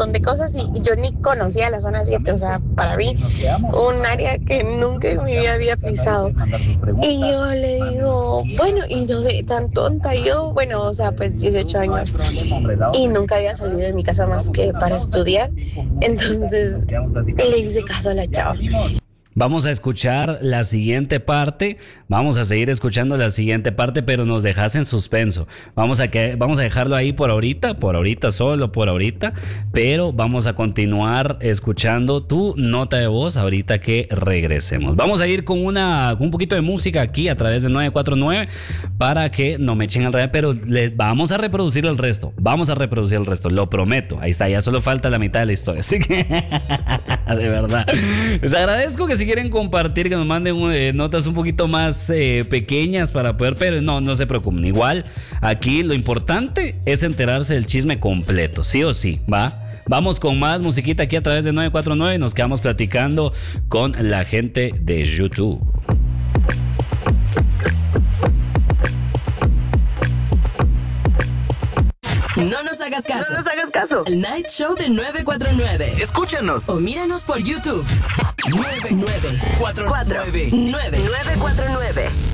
montón de cosas y yo ni conocía la zona 7, o sea, para mí, un área que nunca en mi vida había pisado. Y yo le digo, bueno, y no sé, tan tonta yo, bueno, o sea, pues 18 años y nunca había salido de mi casa más que para estudiar. Entonces le hice caso a la chava. Vamos a escuchar la siguiente parte, vamos a seguir escuchando la siguiente parte, pero nos dejas en suspenso. Vamos a dejarlo ahí por ahorita, solo por ahorita, pero vamos a continuar escuchando tu nota de voz ahorita que regresemos. Vamos a ir con un poquito de música aquí a través de 949 para que no me echen al revés, pero les vamos a reproducir el resto, lo prometo. Ahí está, ya solo falta la mitad de la historia, así que de verdad, les agradezco que si quieren compartir, que nos manden notas un poquito más pequeñas para poder, pero no se preocupen. Igual, aquí lo importante es enterarse del chisme completo, sí o sí, ¿va? Vamos con más musiquita aquí a través de 949 y nos quedamos platicando con la gente de YouTube. No nos hagas caso. El Night Show de 949. Escúchanos o míranos por YouTube. 949. 949.